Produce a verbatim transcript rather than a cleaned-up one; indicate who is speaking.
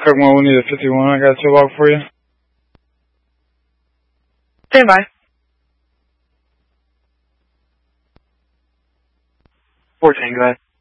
Speaker 1: Cookmo, we need a fifty-one. I got a two log for you.
Speaker 2: Stand by. fourteen, go ahead.